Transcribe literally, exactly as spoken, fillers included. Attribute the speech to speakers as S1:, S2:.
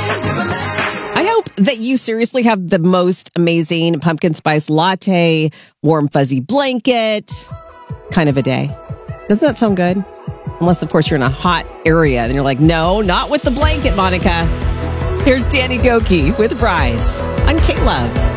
S1: I hope that you seriously have the most amazing pumpkin spice latte, warm fuzzy blanket kind of a day. Doesn't that sound good? Unless, of course, you're in a hot area. Then you're like, no, not with the blanket, Monica. Here's Danny Gokey with Rise on K-Love.